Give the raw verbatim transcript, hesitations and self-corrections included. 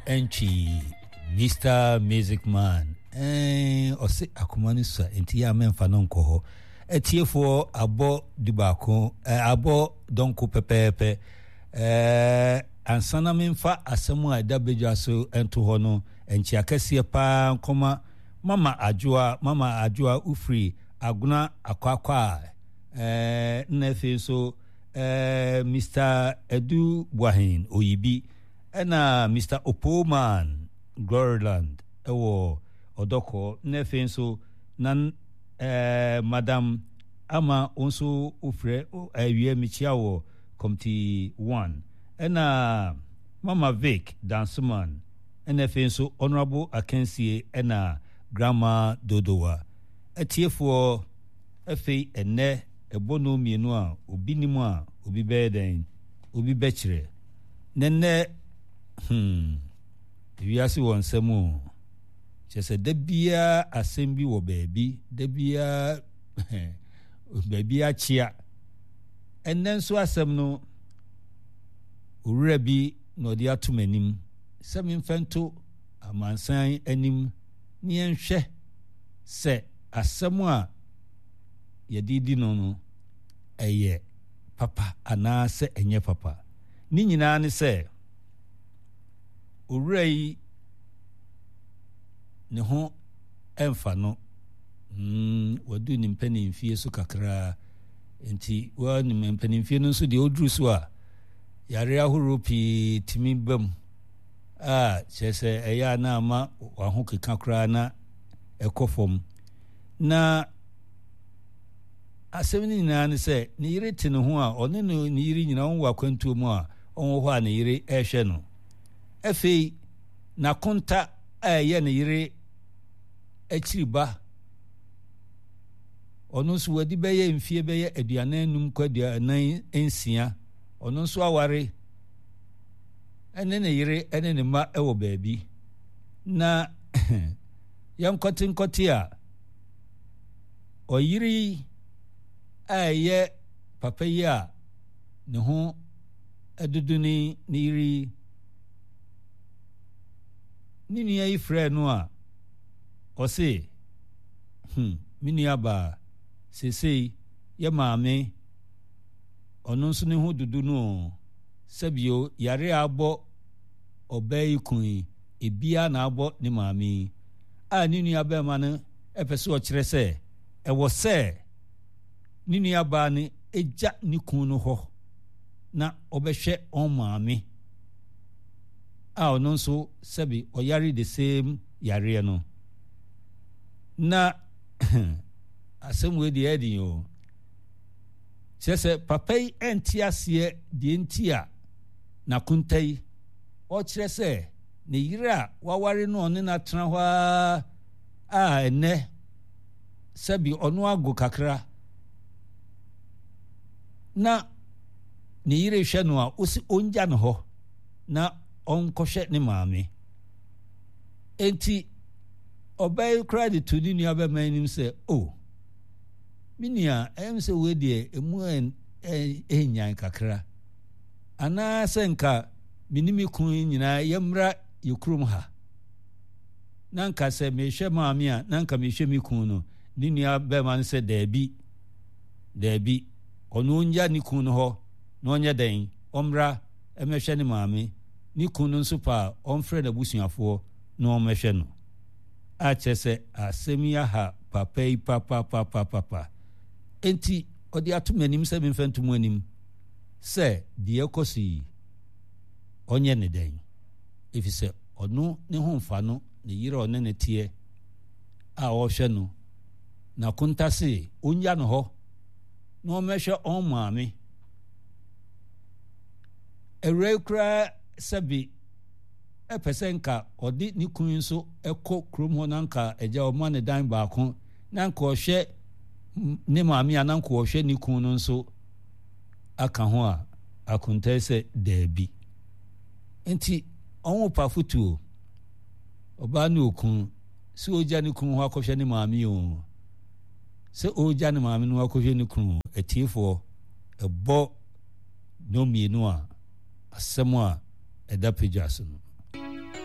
Enchi Mister Music Man eh ose akomani so enti ya memfa no nko etiefo abo dibako eh, abo donko pepepe eh ansana memfa asemu a dabeja so ento ho no enchi akese pa nkoma mama ajua mama ajua ufri aguna akwakwa eh nefe so eh Mister Edu Bwahin Oyibi ena Mister Opoman Gloryland ewo odoko nefe so nan eh Madam ama onso ufre awie michiawo committee one ena Mama Vic Danceman nefe so Honorable Akensie ena Grandma Dodowa etiefo efe ene ebono mienu a obi nimu a obi beden obi bechire nenne hmm wiase won samu chese debia asembi wo baabi debia baabi achia enen so asem no owura bi no dia atomanim semi mfento amansan anim ni enhwe se asem a yedidi no no eye papa ana se enye papa ni nyina ne se owurai ne ho emfa no mm wadu ni mpani mfie so kakra enti wa ni mpani mfie no so de oduru so a yare ahoro pi timi bam a chese eya na ama wa ho keka kra na ekofom na asemni na ne se ne yire tene ho a one no ne yire nyina won wa kwantuo mu a on ho a ne yire ehwe no efei na konta aye ne yire akiriba ono so wadi beye mfie beye aduana num kwaduanan ensia ono so aware ene ne yire ene ne ma ewo baabi na yankotin kotia oyiri aye papa ya ne ho aduduni niri nini ayi frɛ no a ɔse hm mini aba sesei ye maame ɔno nso ne ho dudu no sabio yare abɔ ɔbɛyi kun ebia na abɔ ne maame a nini aba ma no epese ɔkyerɛ sɛ ɛwɔ sɛ nini aba ne egya ne kun no hɔ na ɔbɛhwɛ ɔn maame a ɔno nso sɛbi ɔyare the same yare no na asɛm we de edi o sɛsɛ papa yi enti aseɛ de enti a na kuntai ɔkyerɛ sɛ ne yire a waware no ɔne na tena hɔ a ene sɛbi ɔno ago kakra na ne yire hwɛ no a osi onja no hɔ na onkɔhwɛ ne maame enti ɔbɛyi kra de to ni nua bɛ manim sɛ o minia ɛm sɛ we de emu enyan kakra ana sɛ nka minimi kun nyina yɛmra yekurum ha na nka sɛ mehwɛ maame a na nka mehwɛ mi kun no ni nua bɛ man sɛ daabi daabi ɔno onja ni kun no hɔ na ɔnyɛ den ɔmra ɛmɛhwɛ ne maame ni kun no nso pa ɔmfrɛ na busuafoɔ na ɔmɛhwɛ no a kyɛ sɛ asɛm ya ha papa yi papa papa papa enti ɔde ato m'anim sɛ memfa ntom anim sɛ deɛ ɛkɔ so yi ɔnyɛ ne dɛn ɛfiri sɛ ɔno ne ho mfa no ne yere ɔne ne teɛ a ɔhwɛ no na konta se ɔnya no hɔ na ɔmɛhwɛ ɔn maame ɛwura koraa sɛbi ɛpɛ sɛ nka ɔde ne kun nso ɛkɔ kurom hɔ na nka agya ɔma ne dan baako na nka ɔhwɛ ne maame a na nka ɔhwɛ ne kun no nso aka ho a akontae sɛ daabi nti ɔwo pa fotuo ɔbaa ne okun sɛ ɔgya ne kun hɔ akɔhwɛ ne maame o sɛ ɔgya ne maame no akɔhwɛ ne kun atiefoɔ ɛbɔ no mmienu a asɛm a ɛda pagya so no